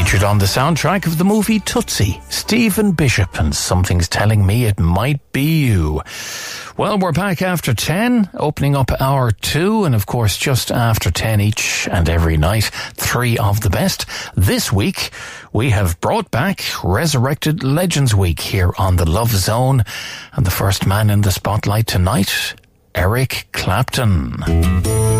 Featured on the soundtrack of the movie Tootsie, Stephen Bishop and Something's Telling Me It Might Be You. Well, we're back after 10, opening up hour 2, and of course just after 10 each and every night, 3 of the best. This week, we have brought back Resurrected Legends Week here on the Love Zone, and the first man in the spotlight tonight, Eric Clapton.